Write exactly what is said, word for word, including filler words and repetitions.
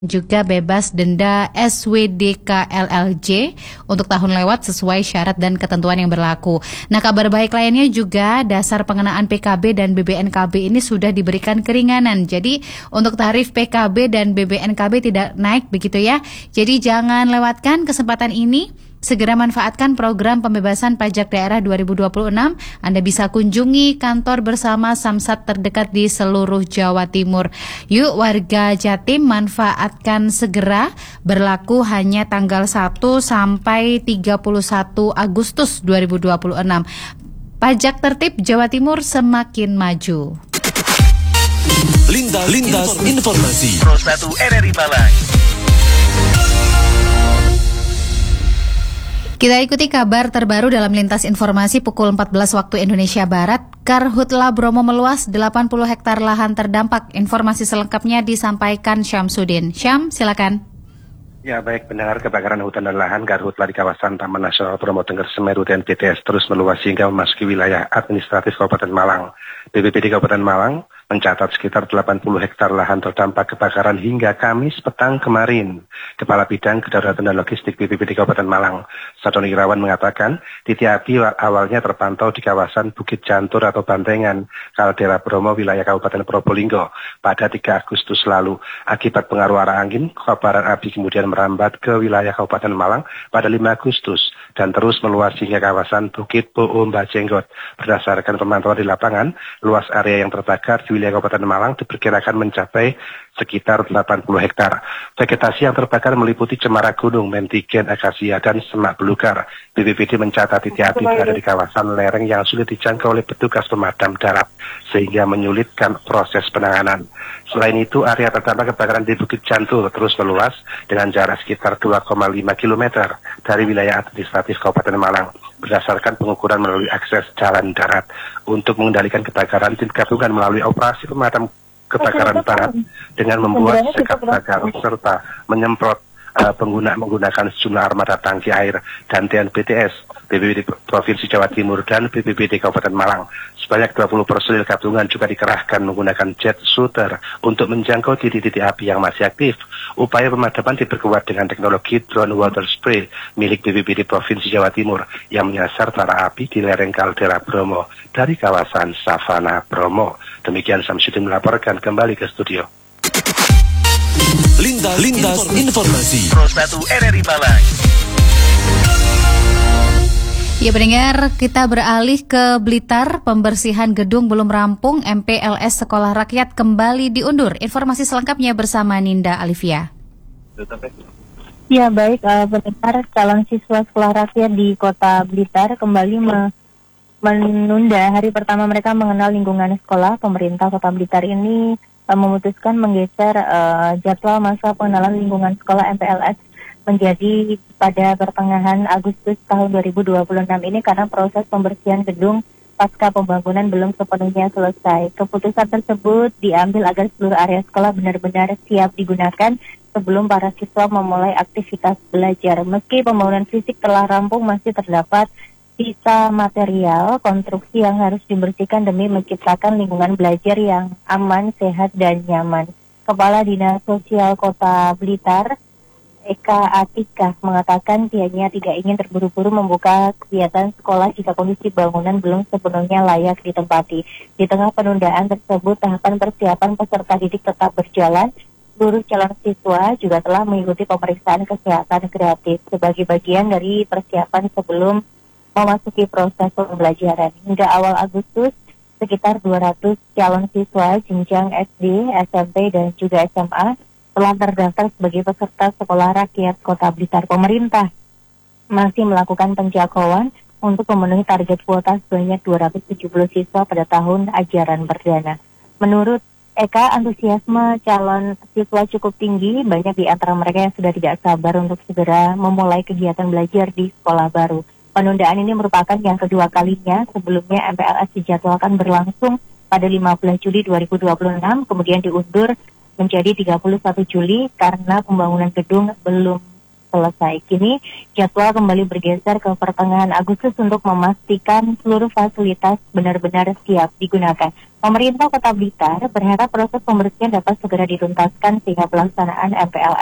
juga bebas denda S W D K L L J untuk tahun lewat sesuai syarat dan ketentuan yang berlaku. Nah, kabar baik lainnya juga dasar pengenaan P K B dan B B N K B ini sudah diberikan keringanan. Jadi untuk tarif P K B dan B B N K B tidak naik begitu ya. Jadi jangan lewatkan kesempatan ini. Segera manfaatkan program pembebasan pajak daerah dua ribu dua puluh enam. Anda bisa kunjungi kantor bersama Samsat terdekat di seluruh Jawa Timur. Yuk warga Jatim, manfaatkan segera, berlaku hanya tanggal satu sampai tiga puluh satu Agustus dua ribu dua puluh enam. Pajak tertib Jawa Timur semakin maju. Lintas, Lintas Informasi Pro satu R R I Malang. Kita ikuti kabar terbaru dalam Lintas Informasi pukul empat belas waktu Indonesia Barat. Karhutla Bromo meluas, delapan puluh hektar lahan terdampak. Informasi selengkapnya disampaikan Syamsuddin. Syam, silakan. Ya, baik, pendengar, kebakaran hutan dan lahan Karhutla di kawasan Taman Nasional Bromo Tengger Semeru dan B T S terus meluas hingga memasuki wilayah administratif Kabupaten Malang. B P B D Kabupaten Malang mencatat sekitar delapan puluh hektar lahan terdampak kebakaran hingga Kamis petang kemarin. Kepala Bidang Kedaruratan dan Logistik B P B D Kabupaten Malang, Sadono Irawan, mengatakan titik api awalnya terpantau di kawasan Bukit Jantur atau Bantengan, Kaldera Bromo, wilayah Kabupaten Probolinggo pada tiga Agustus lalu. Akibat pengaruh arah angin, kobaran api kemudian merambat ke wilayah Kabupaten Malang pada lima Agustus dan terus meluas hingga kawasan Bukit Pu'u Mbajenggot. Berdasarkan pemantauan di lapangan, luas area yang terbakar di wilayah Kabupaten Malang diperkirakan mencapai sekitar delapan puluh hektar. Vegetasi yang terbakar meliputi cemara gunung, mentigen, akasia, dan semak belukar. B P B D mencatat titik api berada di kawasan lereng yang sulit dijangkau oleh petugas pemadam darat, sehingga menyulitkan proses penanganan. Selain itu, area terdampak kebakaran di Bukit Jantur terus meluas dengan jarak sekitar dua koma lima kilometer dari wilayah administratif Kabupaten Malang. Berdasarkan pengukuran melalui akses jalan darat. Untuk mengendalikan kebakaran, tim gabungan melalui operasi pemadam kebakaran darat dengan membuat sekap bakar serta menyemprot uh, pengguna menggunakan sejumlah armada tangki air dan T N B T S, B P B D Provinsi Jawa Timur dan B P B D Kabupaten Malang. Sebanyak dua puluh personil gabungan juga dikerahkan menggunakan jet shooter untuk menjangkau titik-titik api yang masih aktif. Upaya pemadaman diperkuat dengan teknologi drone water spray milik B P B D Provinsi Jawa Timur yang menyasar tara api di lereng Kaldera Bromo dari kawasan Savana Bromo. Demikian Syamsuddin melaporkan, kembali ke studio. Lintas, Lintas Informasi Pro satu R R I Malang. Ya, pendengar, kita beralih ke Blitar. Pembersihan gedung belum rampung, M P L S Sekolah Rakyat kembali diundur. Informasi selengkapnya bersama Ninda Alivia. Ya, baik, uh, pendengar, calon siswa sekolah rakyat di Kota Blitar kembali me- menunda hari pertama mereka mengenal lingkungan sekolah. Pemerintah Kota Blitar ini uh, memutuskan menggeser uh, jadwal masa pengenalan lingkungan sekolah M P L S menjadi pada pertengahan Agustus tahun dua ribu dua puluh enam ini karena proses pembersihan gedung pasca pembangunan belum sepenuhnya selesai. Keputusan tersebut diambil agar seluruh area sekolah benar-benar siap digunakan sebelum para siswa memulai aktivitas belajar. Meski pembangunan fisik telah rampung, masih terdapat sisa material konstruksi yang harus dibersihkan demi menciptakan lingkungan belajar yang aman, sehat, dan nyaman. Kepala Dinas Sosial Kota Blitar, Eka Atika, mengatakan pihaknya tidak ingin terburu-buru membuka kegiatan sekolah jika kondisi bangunan belum sepenuhnya layak ditempati. Di tengah penundaan tersebut, tahapan persiapan peserta didik tetap berjalan. Seluruh calon siswa juga telah mengikuti pemeriksaan kesehatan gratis sebagai bagian dari persiapan sebelum memasuki proses pembelajaran. Hingga awal Agustus, sekitar dua ratus calon siswa jenjang S D, S M P, dan juga S M A telah terdaftar sebagai peserta sekolah rakyat Kota Blitar. Pemerintah masih melakukan penjangkauan untuk memenuhi target kuota sebanyak dua ratus tujuh puluh siswa pada tahun ajaran perdana. Menurut Eka, antusiasme calon siswa cukup tinggi. Banyak di antara mereka yang sudah tidak sabar untuk segera memulai kegiatan belajar di sekolah baru. Penundaan ini merupakan yang kedua kalinya. Sebelumnya M P L S dijadwalkan berlangsung pada lima belas Juli dua ribu dua puluh enam, kemudian diundur menjadi tiga puluh satu Juli karena pembangunan gedung belum selesai. Kini jadwal kembali bergeser ke pertengahan Agustus untuk memastikan seluruh fasilitas benar-benar siap digunakan. Pemerintah Kota Blitar berharap proses pembersihan dapat segera dituntaskan sehingga pelaksanaan M P L